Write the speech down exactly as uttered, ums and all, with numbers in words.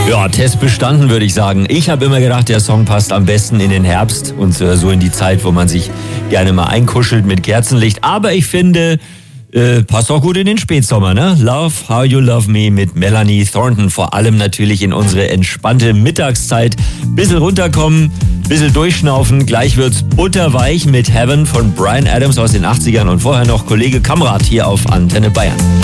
Ja, Test bestanden, würde ich sagen. Ich habe immer gedacht, der Song passt am besten in den Herbst und äh, so in die Zeit, wo man sich gerne mal einkuschelt mit Kerzenlicht. Aber ich finde, äh, passt auch gut in den Spätsommer, ne? Love, How You Love Me mit Melanie Thornton. Vor allem natürlich in unsere entspannte Mittagszeit. Bisschen runterkommen, bisschen durchschnaufen. Gleich wird's butterweich mit Heaven von Bryan Adams aus den achtzigern und vorher noch Kollege Kamrat hier auf Antenne Bayern.